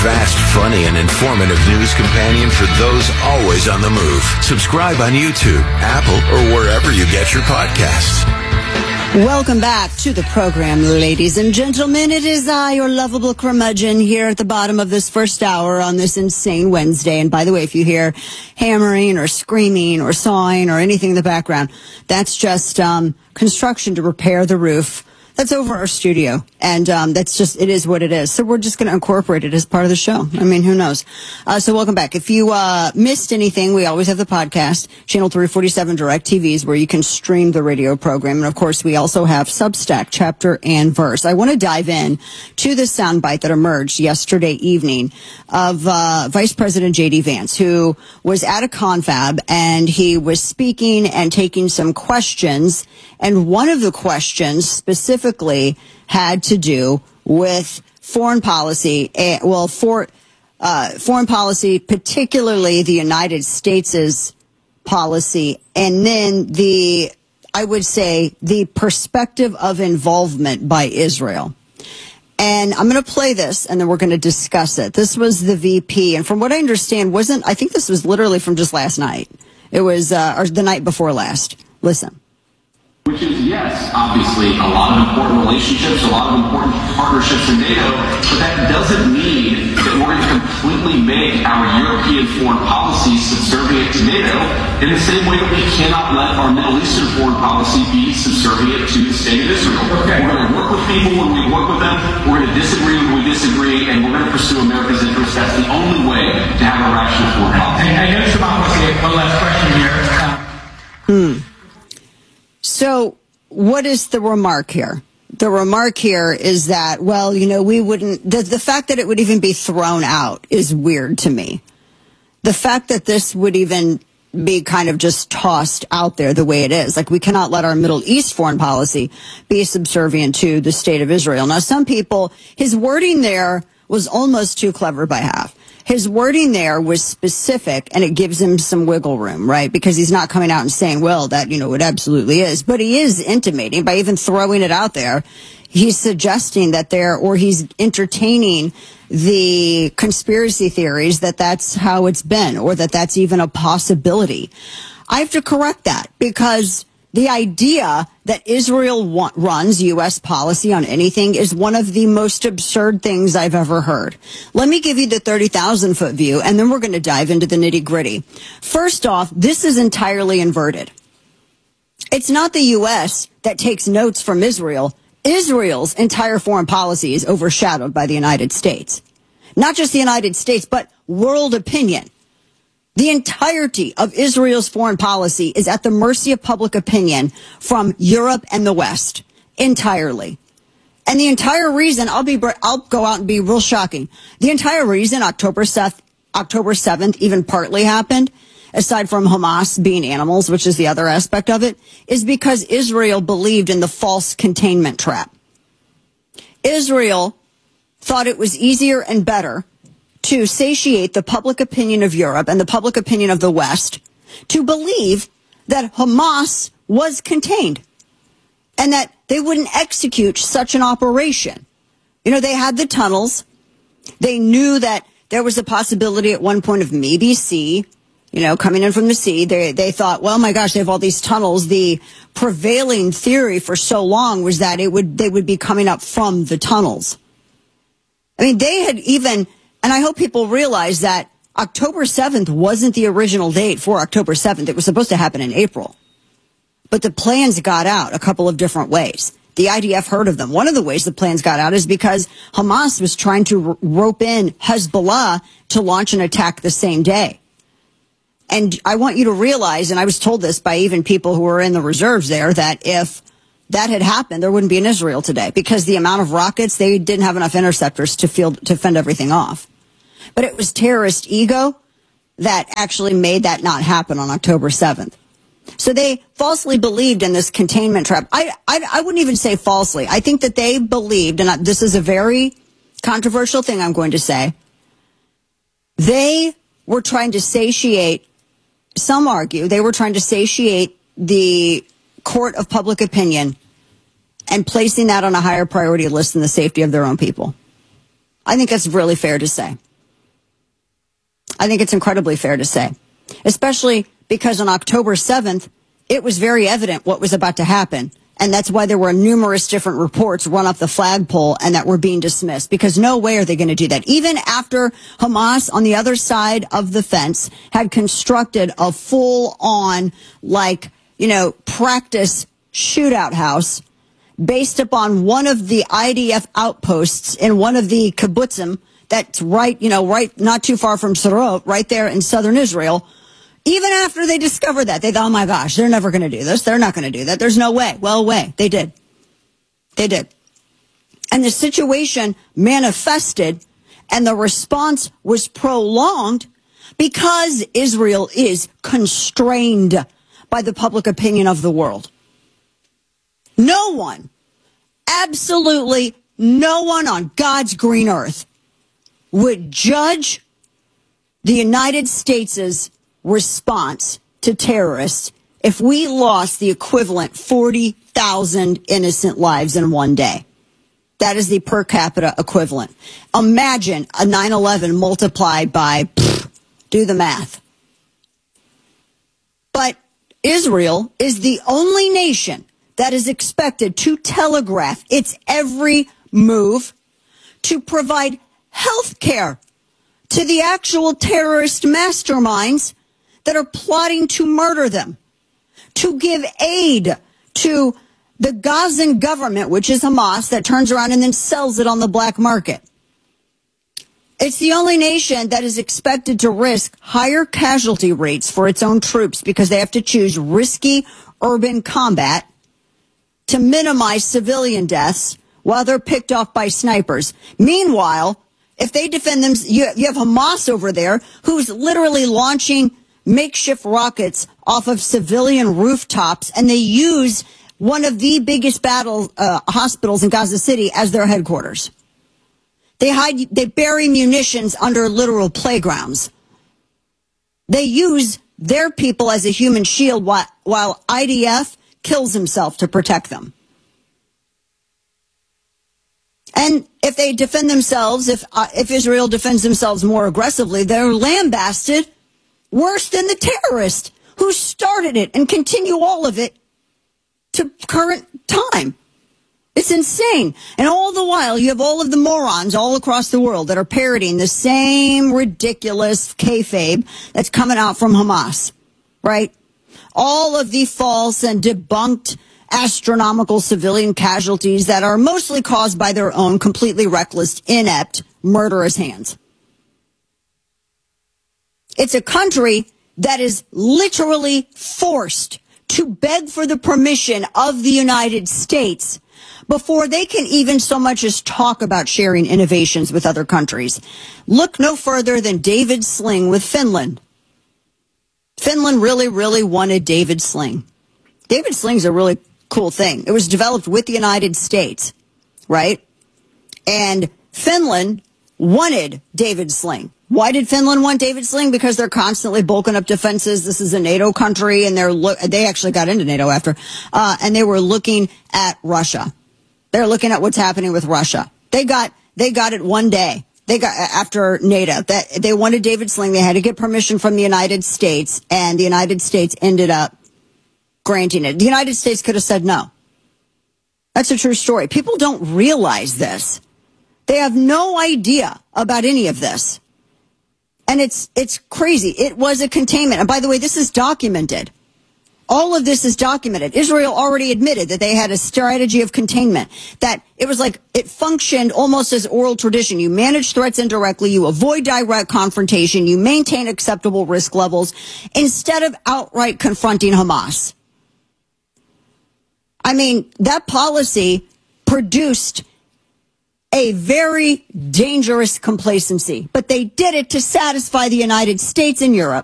Fast, funny, and informative news companion for those always on the move. Subscribe on YouTube, Apple, or wherever you get your podcasts. Welcome back to the program, ladies and gentlemen. It is I, your lovable curmudgeon, here at the bottom of this first hour on this insane Wednesday. And by the way, if you hear hammering or screaming or sawing or anything in the background, that's just construction to repair the roof. That's over our studio, and that's just, it is what it is. So we're just going to incorporate it as part of the show. I mean, who knows? So welcome back. If you missed anything, we always have the podcast, Channel 347 Direct TVs, where you can stream the radio program. And, of course, we also have Substack, Chapter and Verse. I want to dive in to the soundbite that emerged yesterday evening of Vice President J.D. Vance, who was at a confab, and he was speaking and taking some questions. And one of the questions specifically had to do with foreign policy, foreign policy, particularly the United States' policy, and then I would say, the perspective of involvement by Israel. And I'm going to play this, and then we're going to discuss it. This was the VP, and from what I understand, I think this was literally from just last night. It was, or the night before last. Listen. Which is, yes, obviously a lot of important relationships, a lot of important partnerships in NATO, but that doesn't mean that we're going to completely make our European foreign policy subservient to NATO in the same way that we cannot let our Middle Eastern foreign policy be subservient to the state of Israel. Okay. We're going to work with people when we work with them, we're going to disagree when we disagree, and we're going to pursue America's interests. That's the only way to have a rational foreign policy. I know Shimon wants to get one last question here. So what is the remark here? The remark here is that, well, we wouldn't, the fact that it would even be thrown out is weird to me. The fact that this would even be kind of just tossed out there the way it is. Like, we cannot let our Middle East foreign policy be subservient to the state of Israel. Now, some people, his wording there was almost too clever by half. His wording there was specific, and it gives him some wiggle room, right? Because he's not coming out and saying, well, that, it absolutely is. But he is intimating, by even throwing it out there, he's suggesting that he's entertaining the conspiracy theories that that's how it's been, or that that's even a possibility. I have to correct that, because the idea that Israel runs U.S. policy on anything is one of the most absurd things I've ever heard. Let me give you the 30,000-foot view, and then we're going to dive into the nitty-gritty. First off, this is entirely inverted. It's not the U.S. that takes notes from Israel. Israel's entire foreign policy is overshadowed by the United States. Not just the United States, but world opinion. The entirety of Israel's foreign policy is at the mercy of public opinion from Europe and the West. Entirely. And the entire reason, I'll go out and be real shocking. The entire reason October 7th even partly happened, aside from Hamas being animals, which is the other aspect of it, is because Israel believed in the false containment trap. Israel thought it was easier and better to satiate the public opinion of Europe and the public opinion of the West to believe that Hamas was contained and that they wouldn't execute such an operation. They had the tunnels. They knew that there was a possibility at one point of maybe sea, coming in from the sea. They thought, well, my gosh, they have all these tunnels. The prevailing theory for so long was that they would be coming up from the tunnels. I mean, they had even... And I hope people realize that October 7th wasn't the original date for October 7th. It was supposed to happen in April. But the plans got out a couple of different ways. The IDF heard of them. One of the ways the plans got out is because Hamas was trying to rope in Hezbollah to launch an attack the same day. And I want you to realize, and I was told this by even people who were in the reserves there, that if that had happened, there wouldn't be an Israel today, because the amount of rockets, they didn't have enough interceptors to fend everything off. But it was terrorist ego that actually made that not happen on October 7th. So they falsely believed in this containment trap. I wouldn't even say falsely. I think that they believed, and this is a very controversial thing I'm going to say, they were trying to satiate, some argue, they were trying to satiate the court of public opinion and placing that on a higher priority list than the safety of their own people. I think that's really fair to say. I think it's incredibly fair to say, especially because on October 7th, it was very evident what was about to happen. And that's why there were numerous different reports run off the flagpole and that were being dismissed, because no way are they going to do that. Even after Hamas on the other side of the fence had constructed a full on, practice shootout house based upon one of the IDF outposts in one of the kibbutzim that's right not too far from Sderot, right there in southern Israel. Even after they discovered that, they thought, oh my gosh, they're never going to do this. They're not going to do that. There's no way. Well, they did. They did. And the situation manifested and the response was prolonged because Israel is constrained by the public opinion of the world. No one, absolutely no one on God's green earth would judge the United States' response to terrorists if we lost the equivalent 40,000 innocent lives in one day. That is the per capita equivalent. Imagine a 9/11 multiplied by, do the math. But Israel is the only nation that is expected to telegraph its every move to provide health care to the actual terrorist masterminds that are plotting to murder them, to give aid to the Gazan government, which is Hamas, that turns around and then sells it on the black market. It's the only nation that is expected to risk higher casualty rates for its own troops because they have to choose risky urban combat to minimize civilian deaths while they're picked off by snipers. Meanwhile, if they defend them, you have Hamas over there who's literally launching makeshift rockets off of civilian rooftops, and they use one of the biggest hospitals in Gaza City as their headquarters. They bury munitions under literal playgrounds. They use their people as a human shield while IDF kills himself to protect them. And if they defend themselves, if Israel defends themselves more aggressively, they're lambasted worse than the terrorist who started it and continue all of it to current time. It's insane. And all the while, you have all of the morons all across the world that are parroting the same ridiculous kayfabe that's coming out from Hamas, right? All of the false and debunked astronomical civilian casualties that are mostly caused by their own completely reckless, inept, murderous hands. It's a country that is literally forced to beg for the permission of the United States before they can even so much as talk about sharing innovations with other countries. Look no further than David Sling with Finland. Finland really, really wanted David Sling. David Sling's a really cool thing. It was developed with the United States, right? And Finland wanted David Sling. Why did Finland want David Sling? Because they're constantly bulking up defenses. This is a NATO country, and they actually got into NATO after, and they were looking at Russia. They're looking at what's happening with Russia. They got it one day. They got after NATO that they wanted David Sling. They had to get permission from the United States, and the United States ended up granting it. The United States could have said no. That's a true story. People don't realize this. They have no idea about any of this. And it's crazy. It was a containment. And by the way, this is documented. All of this is documented. Israel already admitted that they had a strategy of containment, that it was like it functioned almost as oral tradition. You manage threats indirectly. You avoid direct confrontation. You maintain acceptable risk levels instead of outright confronting Hamas. I mean, that policy produced a very dangerous complacency, but they did it to satisfy the United States and Europe.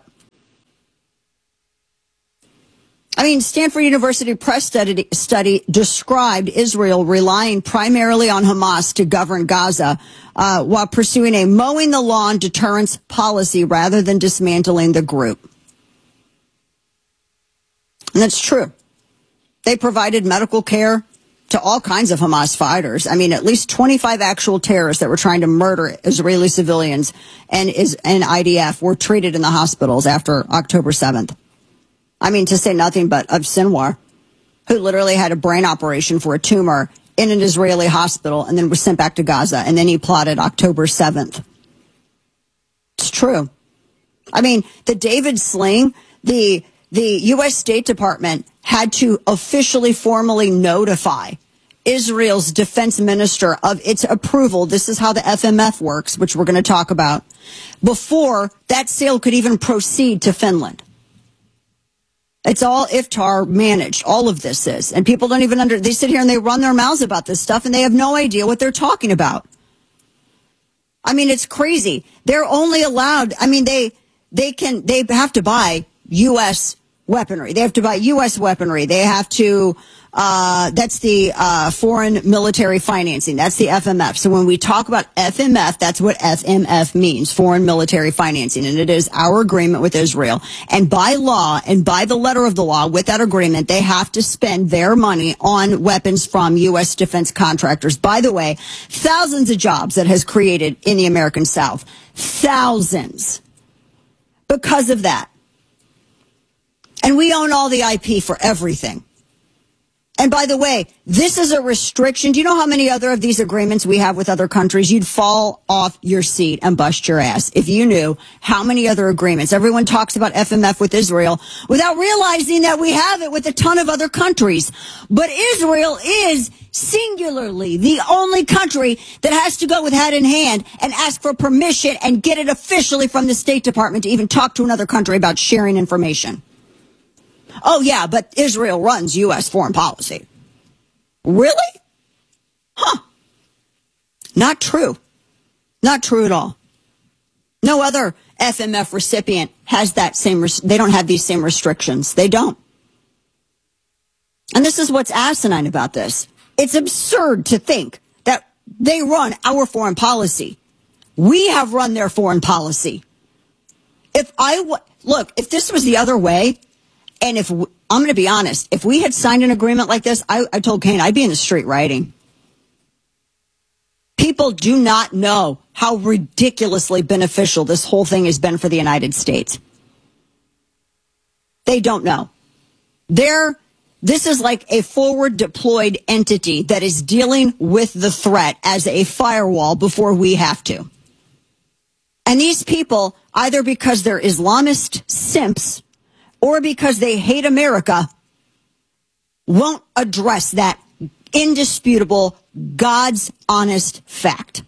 I mean, Stanford University press study described Israel relying primarily on Hamas to govern Gaza while pursuing a mowing the lawn deterrence policy rather than dismantling the group. And that's true. They provided medical care. to all kinds of Hamas fighters. I mean, at least 25 actual terrorists that were trying to murder Israeli civilians and IDF were treated in the hospitals after October 7th. I mean, to say nothing but of Sinwar, who literally had a brain operation for a tumor in an Israeli hospital and then was sent back to Gaza. And then he plotted October 7th. It's true. I mean, the David sling, the U.S. State Department had to officially, formally notify Israel's defense minister of its approval. This is how the FMF works, which we're going to talk about, before that sale could even proceed to Finland. It's all Iftar managed. All of this is. And people don't even they sit here and they run their mouths about this stuff and they have no idea what they're talking about. I mean, it's crazy. They're only allowed, I mean, they have to buy U.S. weaponry. They have to buy U.S. weaponry. They have to, that's the foreign military financing. That's the FMF. So when we talk about FMF, that's what FMF means, foreign military financing. And it is our agreement with Israel. And by law and by the letter of the law, with that agreement, they have to spend their money on weapons from U.S. defense contractors. By the way, thousands of jobs that has created in the American South. Thousands. Because of that. And we own all the IP for everything. And by the way, this is a restriction. Do you know how many other of these agreements we have with other countries? You'd fall off your seat and bust your ass if you knew how many other agreements. Everyone talks about FMF with Israel without realizing that we have it with a ton of other countries. But Israel is singularly the only country that has to go with hat in hand and ask for permission and get it officially from the State Department to even talk to another country about sharing information. Oh, yeah, but Israel runs U.S. foreign policy. Really? Huh. Not true. Not true at all. No other FMF recipient has that same, they don't have these same restrictions. They don't. And this is what's asinine about this. It's absurd to think that they run our foreign policy. We have run their foreign policy. If this was the other way, and I'm going to be honest, if we had signed an agreement like this, I told Kane I'd be in the street rioting. People do not know how ridiculously beneficial this whole thing has been for the United States. They don't know. This is like a forward deployed entity that is dealing with the threat as a firewall before we have to. And these people, either because they're Islamist simps or because they hate America, won't address that indisputable, God's honest fact.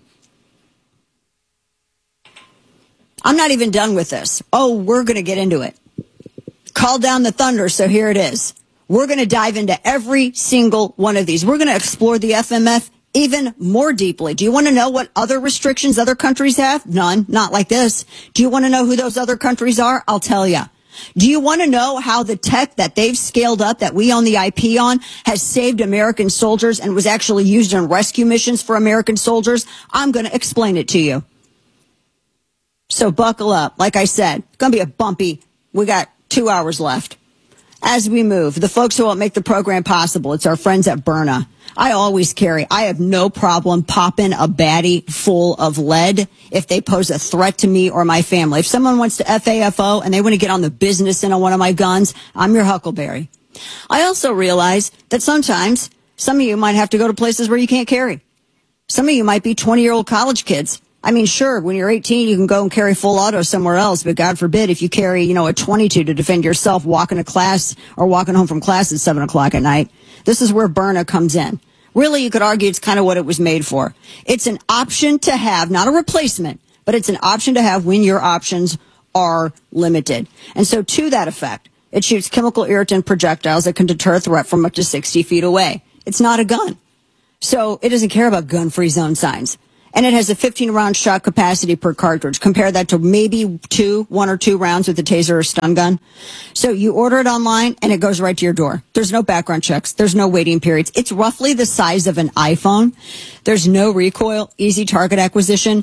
I'm not even done with this. Oh, we're going to get into it. Call down the thunder, so here it is. We're going to dive into every single one of these. We're going to explore the FMF even more deeply. Do you want to know what other restrictions other countries have? None, not like this. Do you want to know who those other countries are? I'll tell you. Do you want to know how the tech that they've scaled up, that we own the IP on, has saved American soldiers and was actually used in rescue missions for American soldiers? I'm going to explain it to you. So buckle up. Like I said, it's going to be a bumpy. We got 2 hours left. As we move, the folks who will make the program possible, it's our friends at Byrna. I have no problem popping a baddie full of lead if they pose a threat to me or my family. If someone wants to FAFO and they want to get on the business end of one of my guns, I'm your Huckleberry. I also realize that sometimes some of you might have to go to places where you can't carry. Some of you might be 20-year-old college kids. I mean, sure, when you're 18, you can go and carry full auto somewhere else, but God forbid if you carry, a 22 to defend yourself walking to class or walking home from class at 7 o'clock at night. This is where Byrna comes in. Really, you could argue it's kind of what it was made for. It's an option to have, not a replacement, but it's an option to have when your options are limited. And so to that effect, it shoots chemical irritant projectiles that can deter a threat from up to 60 feet away. It's not a gun. So it doesn't care about gun-free zone signs. And it has a 15-round shot capacity per cartridge. Compare that to maybe 1 or 2 rounds with a taser or stun gun. So you order it online, and it goes right to your door. There's no background checks. There's no waiting periods. It's roughly the size of an iPhone. There's no recoil, easy target acquisition.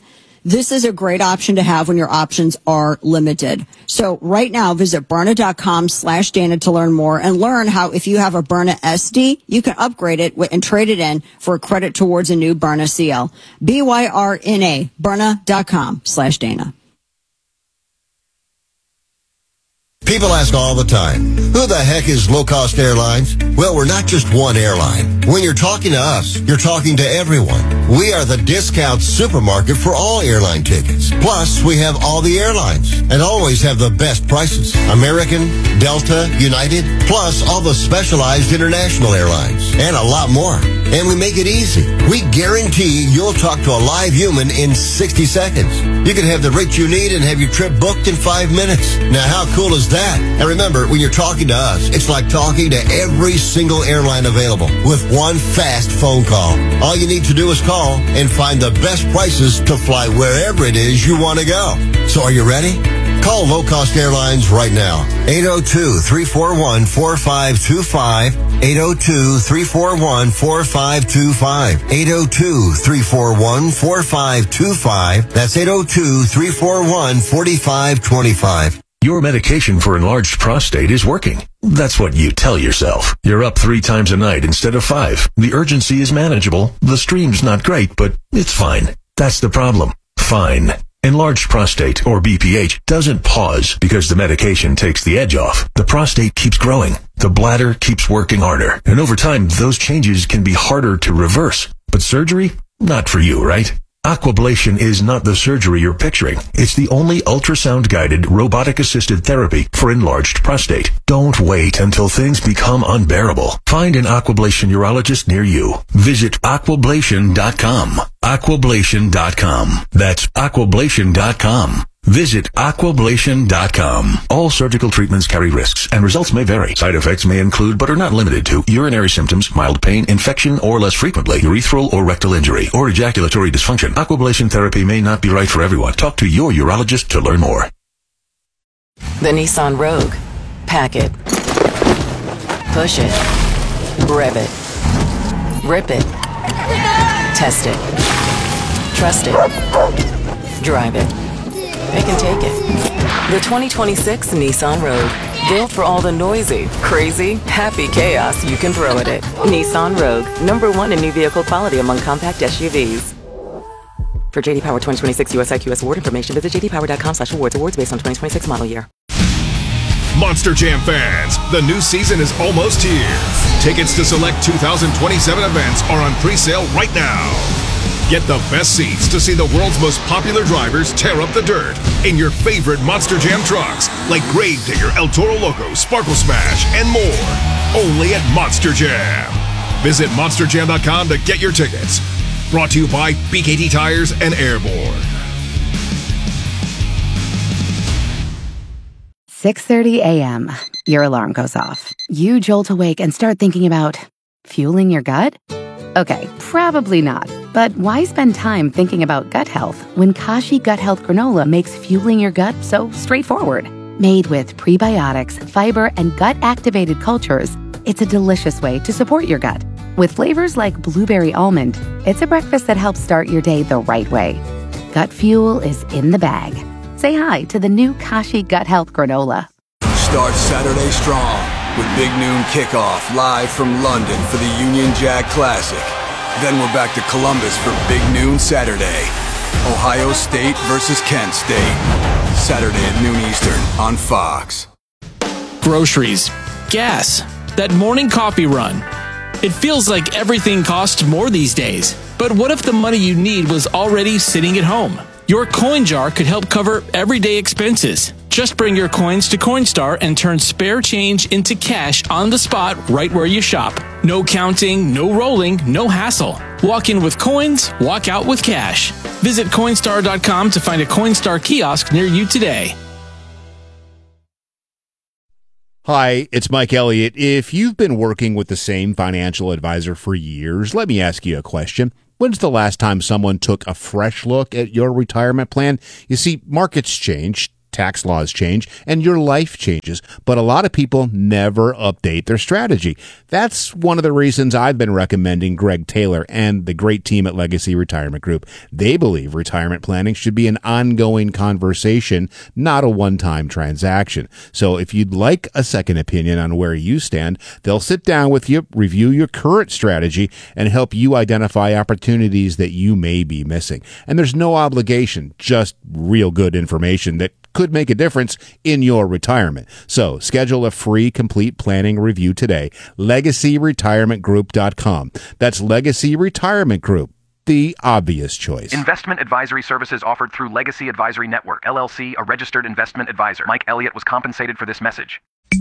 This is a great option to have when your options are limited. So right now, visit Byrna.com/Dana to learn more and learn how if you have a Byrna SD, you can upgrade it and trade it in for a credit towards a new Byrna CL. BYRNA, Byrna.com/Dana. People ask all the time, who the heck is Low Cost Airlines? Well, we're not just one airline. When you're talking to us, you're talking to everyone. We are the discount supermarket for all airline tickets. Plus, we have all the airlines and always have the best prices. American, Delta, United, plus all the specialized international airlines and a lot more. And we make it easy. We guarantee you'll talk to a live human in 60 seconds. You can have the rate you need and have your trip booked in 5 minutes. Now, how cool is that? And remember, when you're talking to us, it's like talking to every single airline available with one fast phone call. All you need to do is call and find the best prices to fly wherever it is you want to go. So are you ready? Call Low Cost Airlines right now. 802-341-4525. 802-341-4525. 802-341-4525. That's 802-341-4525. Your medication for enlarged prostate is working. That's what you tell yourself. You're up 3 times a night instead of 5. The urgency is manageable. The stream's not great, but it's fine. That's the problem. Fine. Enlarged prostate, or BPH, doesn't pause because the medication takes the edge off. The prostate keeps growing. The bladder keeps working harder. And over time, those changes can be harder to reverse. But surgery? Not for you, right? Aquablation is not the surgery you're picturing. It's the only ultrasound-guided, robotic-assisted therapy for enlarged prostate. Don't wait until things become unbearable. Find an Aquablation urologist near you. Visit aquablation.com. Aquablation.com. That's aquablation.com. Visit aquablation.com. All surgical treatments carry risks, and results may vary. Side effects may include, but are not limited to, urinary symptoms, mild pain, infection, or less frequently, urethral or rectal injury, or ejaculatory dysfunction. Aquablation therapy may not be right for everyone. Talk to your urologist to learn more. The Nissan Rogue. Pack it. Push it. Rev it. Rip it. Test it. Trust it. Drive it. They can take it. The 2026 Nissan Rogue. Built for all the noisy, crazy, happy chaos you can throw at it. Nissan Rogue. #1 in new vehicle quality among compact SUVs. For JD Power 2026 US IQS award information, visit jdpower.com/awards. Awards based on 2026 model year. Monster Jam fans, the new season is almost here. Tickets to select 2027 events are on pre-sale right now. Get the best seats to see the world's most popular drivers tear up the dirt in your favorite Monster Jam trucks, like Gravedigger, El Toro Loco, Sparkle Smash, and more. Only at Monster Jam. Visit monsterjam.com to get your tickets. Brought to you by BKT Tires and Airborne. 6:30 a.m. Your alarm goes off. You jolt awake and start thinking about fueling your gut? Okay, probably not. But why spend time thinking about gut health when Kashi Gut Health Granola makes fueling your gut so straightforward? Made with prebiotics, fiber, and gut-activated cultures, it's a delicious way to support your gut. With flavors like blueberry almond, it's a breakfast that helps start your day the right way. Gut fuel is in the bag. Say hi to the new Kashi Gut Health Granola. Start Saturday strong with Big Noon Kickoff live from London for the Union Jack Classic. Then we're back to Columbus for Big Noon Saturday. Ohio State versus Kent State. Saturday at noon Eastern on Fox. Groceries, gas, that morning coffee run. It feels like everything costs more these days. But what if the money you need was already sitting at home? Your coin jar could help cover everyday expenses. Just bring your coins to Coinstar and turn spare change into cash on the spot right where you shop. No counting, no rolling, no hassle. Walk in with coins, walk out with cash. Visit Coinstar.com to find a Coinstar kiosk near you today. Hi, it's Mike Elliott. If you've been working with the same financial advisor for years, let me ask you a question. When's the last time someone took a fresh look at your retirement plan? You see, markets change. tax laws change, and your life changes. But a lot of people never update their strategy. That's one of the reasons I've been recommending Greg Taylor and the great team at Legacy Retirement Group. They believe retirement planning should be an ongoing conversation, not a one-time transaction. So if you'd like a second opinion on where you stand, they'll sit down with you, review your current strategy, and help you identify opportunities that you may be missing. And there's no obligation, just real good information that could make a difference in your retirement. So schedule a free complete planning review today. LegacyRetirementGroup.com. That's Legacy Retirement Group, the obvious choice. Investment advisory services offered through Legacy Advisory Network, LLC, a registered investment advisor. Mike Elliott was compensated for this message.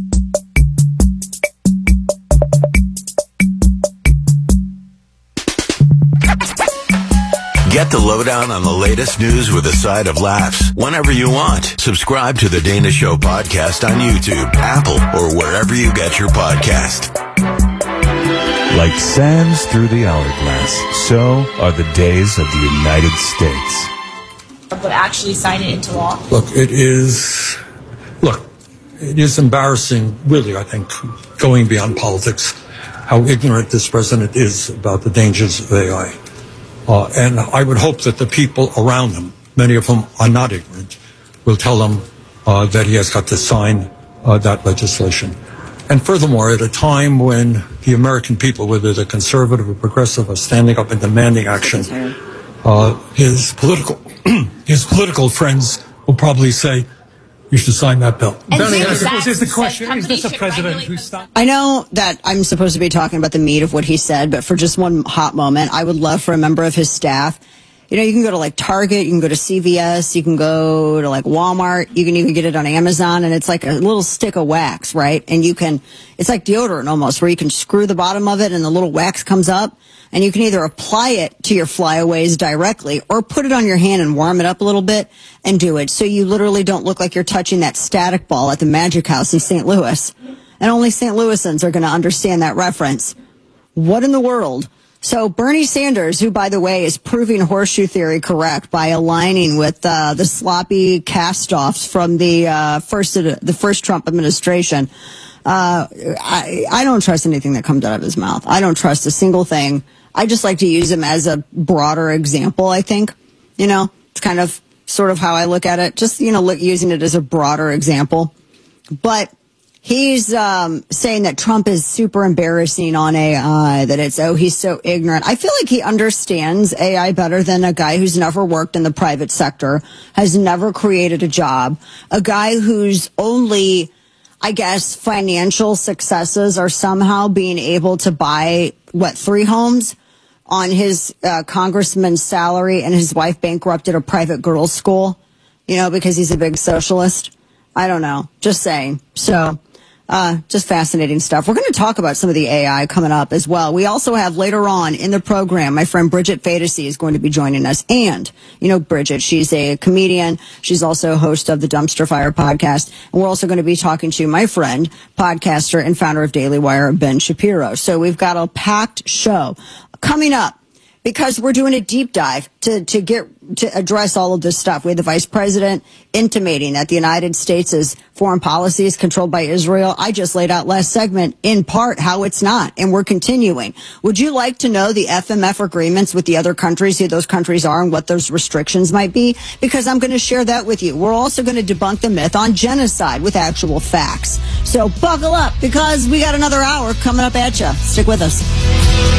Get the lowdown on the latest news with a side of laughs whenever you want. Subscribe to the Dana Show podcast on YouTube, Apple, or wherever you get your podcast. Like sands through the hourglass, so are the days of the United States. But actually sign it into law. Look, it is embarrassing, really, I think, going beyond politics, how ignorant this president is about the dangers of AI. And I would hope that the people around him, many of whom are not ignorant, will tell him that he has got to sign that legislation. And furthermore, at a time when the American people, whether they're conservative or progressive, are standing up and demanding action, his political friends will probably say, you should sign that bill. Bernie, is the question, is this a president who stopped? I know that I'm supposed to be talking about the meat of what he said, but for just one hot moment, I would love for a member of his staff. You know, you can go to like Target, you can go to CVS, you can go to like Walmart, you can even get it on Amazon, and it's like a little stick of wax, right? And it's like deodorant almost, where you can screw the bottom of it and the little wax comes up, and you can either apply it to your flyaways directly or put it on your hand and warm it up a little bit and do it. So you literally don't look like you're touching that static ball at the Magic House in St. Louis. And only St. Louisans are going to understand that reference. What in the world? So Bernie Sanders, who, by the way, is proving horseshoe theory correct by aligning with the sloppy cast-offs from the first Trump administration, I don't trust anything that comes out of his mouth. I don't trust a single thing. I just like to use him as a broader example, I think. You know, it's kind of sort of how I look at it. Just, using it as a broader example. But he's saying that Trump is super embarrassing on AI, that he's so ignorant. I feel like he understands AI better than a guy who's never worked in the private sector, has never created a job, a guy whose only, I guess, financial successes are somehow being able to buy, 3 homes on his congressman's salary, and his wife bankrupted a private girls' school, because he's a big socialist. I don't know. Just saying. So, just fascinating stuff. We're going to talk about some of the AI coming up as well. We also have later on in the program, my friend Bridget Fadesy is going to be joining us. And, Bridget, she's a comedian. She's also host of the Dumpster Fire podcast. And we're also going to be talking to my friend, podcaster and founder of Daily Wire, Ben Shapiro. So we've got a packed show coming up, because we're doing a deep dive to address all of this stuff. We had the vice president intimating that the United States' foreign policy is controlled by Israel. I just laid out last segment, in part, how it's not, and we're continuing. Would you like to know the FMF agreements with the other countries, who those countries are and what those restrictions might be? Because I'm going to share that with you. We're also going to debunk the myth on genocide with actual facts. So buckle up, because we got another hour coming up at you. Stick with us.